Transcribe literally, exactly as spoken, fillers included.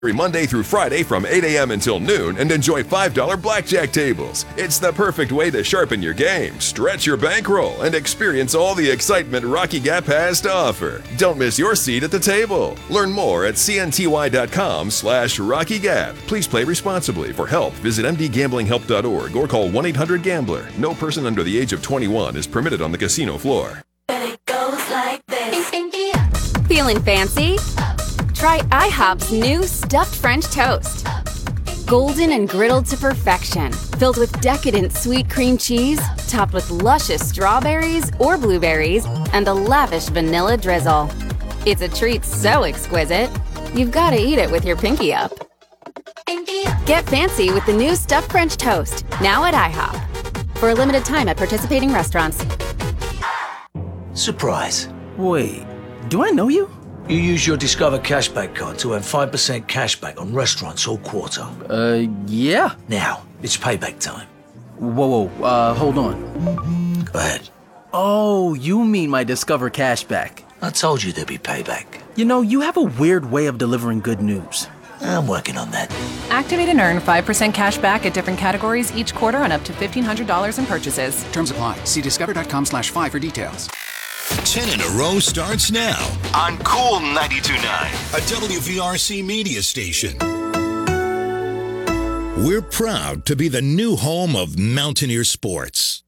Every Monday through Friday from eight a.m. until noon and enjoy five dollar blackjack tables. It's the perfect way to sharpen your game, stretch your bankroll, and experience all the excitement Rocky Gap has to offer. Don't miss your seat at the table. Learn more at cnty.com slash Rocky Gap. Please play responsibly. For help, visit m d gambling help dot org or call one eight hundred gambler. No person under the age of twenty-one is permitted on the casino floor. It goes like this. Feeling fancy? Try IHOP's new stuffed French toast. Golden and griddled to perfection, filled with decadent sweet cream cheese, topped with luscious strawberries or blueberries, and a lavish vanilla drizzle. It's a treat so exquisite, you've got to eat it with your pinky up. Get fancy with the new stuffed French toast, now at IHOP. For a limited time at participating restaurants. Surprise. Wait, do I know you? You use your Discover Cashback card to earn five percent cashback on restaurants all quarter. Uh, yeah. Now, it's payback time. Whoa, whoa, uh, hold on. Go ahead. Oh, you mean my Discover Cashback. I told you there'd be payback. You know, you have a weird way of delivering good news. I'm working on that. Activate and earn five percent cash back at different categories each quarter on up to fifteen hundred dollars in purchases. Terms apply. See discover.com slash five for details. ten in a row starts now on Cool ninety-two point nine, a W V R C media station. We're proud to be the new home of Mountaineer Sports.